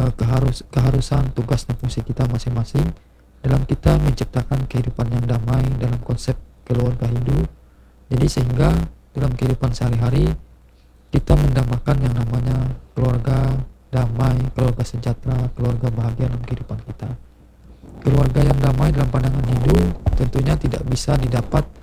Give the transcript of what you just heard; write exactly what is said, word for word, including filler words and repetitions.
uh, keharus keharusan tugas dan fungsi kita masing-masing dalam kita menciptakan kehidupan yang damai dalam konsep keluarga Hindu. Jadi sehingga dalam kehidupan sehari-hari kita mendambakan yang namanya keluarga damai, keluarga sejahtera, keluarga bahagia dalam kehidupan kita. Keluarga yang damai dalam pandangan Hindu tentunya tidak bisa didapat